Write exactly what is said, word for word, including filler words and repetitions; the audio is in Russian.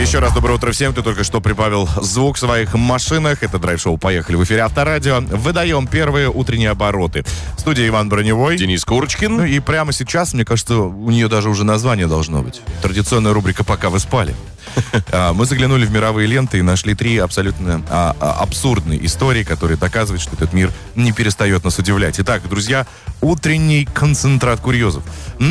Еще раз доброе утро всем, кто только что прибавил звук в своих машинах. Это драйв-шоу «Поехали» в эфире Авторадио. Выдаем первые утренние обороты. В студии Иван Броневой. Денис Курочкин. Ну и прямо сейчас, мне кажется, у нее даже уже название должно быть. Традиционная рубрика «Пока вы спали». Мы заглянули в мировые ленты и нашли три абсолютно а, а, абсурдные истории, которые доказывают, что этот мир не перестает нас удивлять. Итак, друзья, утренний концентрат курьезов.